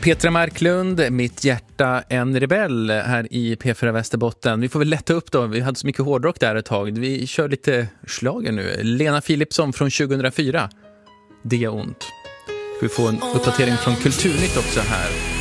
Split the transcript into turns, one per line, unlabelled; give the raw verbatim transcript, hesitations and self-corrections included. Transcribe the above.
Petra Marklund, Mitt hjärta en rebell här i P fyra Västerbotten. Vi får väl lätta upp då, vi hade så mycket hårdrock där ett tag. Vi kör lite slager nu. Lena Philipsson från tjugohundrafyra. Det är ont. Vi får en uppdatering från Kulturnytt också här.